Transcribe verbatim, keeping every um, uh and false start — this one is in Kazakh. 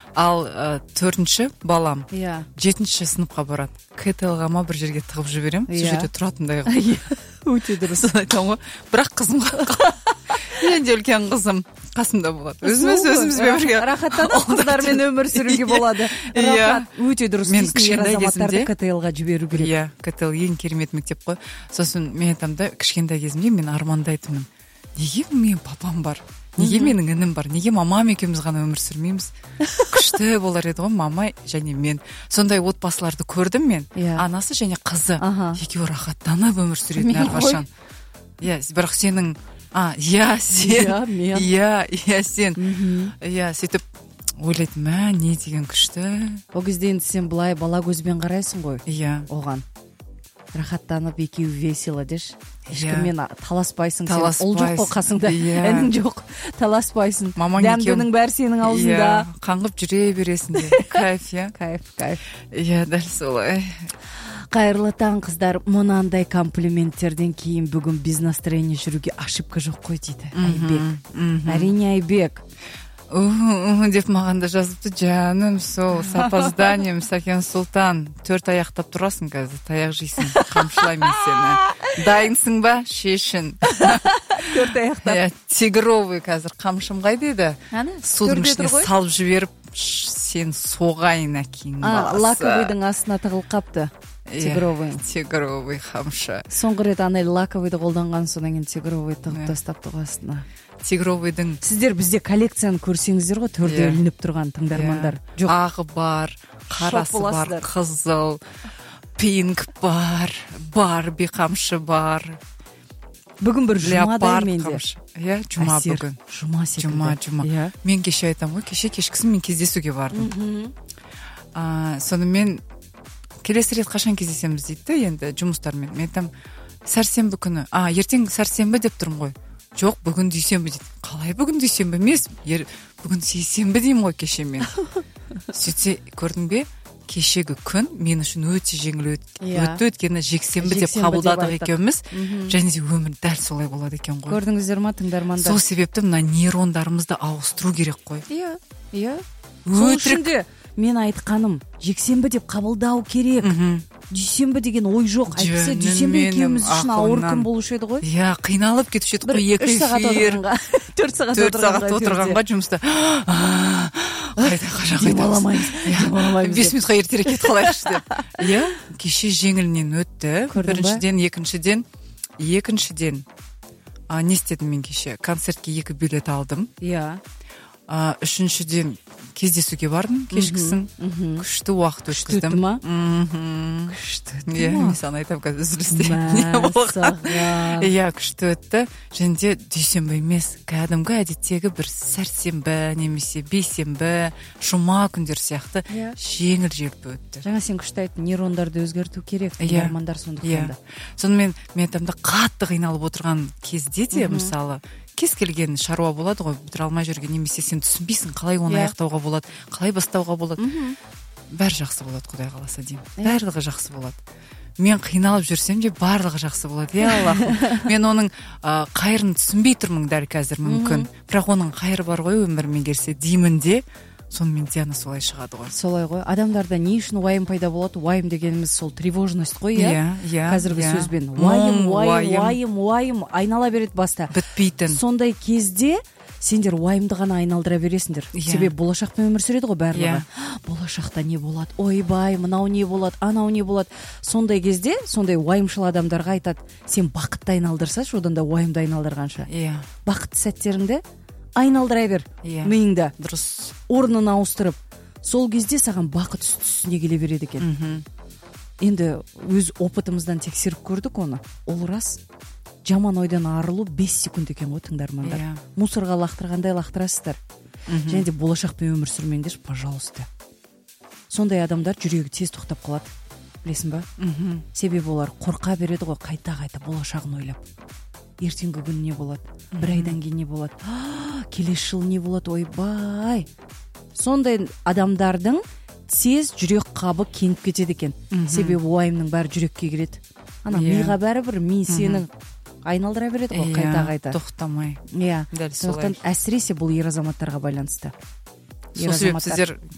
ал ә, төртінші балам иә жетінші сыныпқа барады. КТЛ-ға ма бір жерге тығып жіберем, сол Иә. жерде тұратындай қылып. өте дұрыс. Соны айтамын ғой. Бірақ қызым енді үлкен қызым қасымда болады. Өзіміз өзімізбен бірге рахаттанып қыздармен өмір сүруге болады. Иә. Рахат, өте дұрыс. Мен Дейсің, ер кішкентай азаматтарды кезімде- КТЛ-ға жіберу керек. Иә, КТЛ ең керемет мектеп қой. Сосын мен айтамын да, кішкентай кезімде мен армандайтынмын. Неге менің папам бар? Неге менің інім бар? Неге мамам екеуміз ғана өмір сүрмейміз? Күшті болар еді ғой мама және мен. Сондай отбасыларды көрдім мен. Иә. Анасы және қызы. Аха. Екеуі рахаттанып өмір сүретін Мен ғой. әрқашан. Иә, бірақ сенің а, иә, сен. Иә, мен. Иә, иә, сен. Мгм. Иә, сөйтіп ойлайтын, мә, не деген күшті. Ол кезде енді сен былай бала көзбен қарайсың ғой Иә. оған. Рахаттанып екеуі весело деш. Иә. Ешкіммен таласпайсың. Сен Таласпайсың. ұл жоқ қой қасыңда. Иә. Інің жоқ. Таласпайсың. Мамаң Дәмдінің бәрі сенің аузында. Иә, қаңғып жүре бересің де. Кайф, иә. Кайф, кайф. Иә, дәл солай. Қайырлы таң қыздар, мынандай комплименттерден кейін бүгін бизнес-тренинг жүруге ошибка жоқ қой дейді Айбек. Мгм. Әрине Айбек. Уху деп маған да жазыпты, жаным, сол, с опозданием, Сәкен Сұлтан, төрт аяқтап тұрасың қазір, таяқ жейсің, қамшылаймын сені. Дайынсың ба? Шешін. Төрт аяқтап. Иә, тигровый қазір қамшым қайда еді? Ана, Судың төрде ішіне тұр ғой. салып жіберіп, ш- сен соғайын әкең А, баласы. лаковыйдың астына тығылып қапты. Иә, Тигровый. Тигровый қамшы. Соңғы рет анай лаковыйды қолданған содан кейін тигровый тығып Иә. тастапты ғой астына. Тигровыйдың Сіздер бізде коллекцияны көрсеңіздер ғой, төрде Иә. ілініп тұрған тыңдармандар. Иә. Жоқ. Ағы бар, қарасы Шок бар, боласыздар. қызыл, пинк бар, барби қамшы бар, Бүгін бір жұмадай леопард менде. қамшы. Иә, жұма Әсер. бүгін. Жұма секілді. Жұма, жұма. Иә. Мен кеше айтамын ғой, кеше кешкісін мен кездесуге бардым. А, сонымен келесі рет қашан кездесеміз дейді да, енді жұмыстармен. Мен айтамын, сәрсенбі күні. А, ертең сәрсенбі деп тұрмын ғой. Жоқ, бүгін дүйсенбі дейді. Қалай бүгін дүйсенбі емес? Ер, бүгін сейсенбі деймін ғой кеше мен. Сөйтсе, көрдің бе? Кешегі күн мен үшін өте жеңіл өт, Иә. өтті өткені жексенбі деп Жексенбі қабылдадық деп айттық. екеуміз. Мгм. Және де өмір дәл солай болады екен ғой. Көрдіңіздер ма тыңдармандар? Сол себепті мына нейрондарымызды ауыстыру керек қой. Иә, иә. Сол үшін Өтірік. де мен айтқаным, жексенбі деп қабылдау керек. Мгм. Дүйсенбі деген ой жоқ. Әйтпесе Жөнім дүйсенбі менің екеуміз үшін ауыр ақылымнан. күн болушы еді ғой. Иә, қиналып кетуші еді Бір ғой, екі үш сағат эфир. отырғанға, төрт сағат төрт сағат отырғанға отырғанға жұмыста. Аа, Қайда қашан қайтамыз? демаламаймыз. демаламаймыз Бес деп. минутқа ертерек кетіп қалайықшы деп. Иә, кеше жеңілінен өтті. Көрдің ба? Біріншіден, екіншіден, екіншіден. А, не істедім мен кеше? Концертке екі билет алдым. Иә. А, үшіншіден, кездесуге бардым кешкісін. Мгм. Күшті уақыт Күшті өткіздім. өтті ма? Мхм. Күшті өтті Иә, ма? мен саған айтамын қазір үзілісте. Не болған? Мәссаған. Иә, күшті өтті. Және де дүйсенбі емес, кәдімгі әдеттегі бір сәрсенбі немесе бейсенбі, жұма күндер сияқты Иә. жеңіл желпі өтті. Жаңа сен күшті айттың, нейрондарды өзгерту керек. Иә. Тыңдармандар сондықтан Иә. да. Сонымен мен айтамын да, қатты қиналып отырған кезде де, мысалы, кез келген шаруа болады ғой, бітіре алмай жүрген, немесе сен түсінбейсің қалай оны Иә. аяқтауға болады, қалай бастауға болады. Мгм. Бәрі жақсы болады, Құдай қаласа деймін. Иә. Барлығы жақсы болады. Мен қиналып жүрсем де барлығы жақсы болады. Иә, Аллахым. Мен оның а, қайырын түсінбей тұрмын дәл қазір мүмкін. Бірақ оның қайыры бар ғой өміріме келсе деймін де, сонымен Диана солай шығады ғой. Солай ғой. Адамдарда не үшін уайым пайда болады? Уайым дегеніміз сол тревожность қой, иә? Иә, иә. Қазіргі иә. сөзбен. Уайым, Мұң, уайым, уайым, уайым айнала береді баста. Бітпейтін. Сондай кезде сендер уайымды ғана айналдыра бересіңдер. Иә. Себебі болашақпен өмір сүреді ғой барлығы. Иә. Болашақта не болады? Ойбай, мынау не болады? Анау не болады? Сондай кезде, сондай уайымшыл адамдарға айтады, сен бақытты айналдырсашы, одан да уайымды айналдырғанша. Иә, Бақытты сәттеріңді айналдыра бер. Иә. Миыңда дұрыс. орнын ауыстырып. Сол кезде саған бақыт үсті-үстіне келе береді екен. Мгм. Енді өз опытымыздан тексеріп көрдік оны. Ол рас. Жаман ойдан арылу бес секунд екен ғой тыңдармандар. Иә. Мусорға лақтырғандай лақтырасыздар. Мгм. Және де болашақпен өмір сүрмеңдер, пожалуйста. Сондай адамдар жүрегі тез тоқтап қалады. Білесің ба? Мгм. Себебі олар қорқа береді ғой, қайта-қайта болашағын ойлап. Ертеңгі күн не болады? Бір айдан кейін не болады? А, келесі жыл не болады? Ойбай. Сондай адамдардың тез жүрек қабы кеңіп кетеді екен. Мгм. Себебі уайымның бәрі жүрекке кіреді. Ана Иә. миға бәрібір ми сенің айналдыра береді ғой, Иә, қайта-қайта. тоқтамай. Иә. Дәл солай. Сондықтан әсіресе бұл ер азаматтарға байланысты. Ер Сол себепті азаматтар. сіздер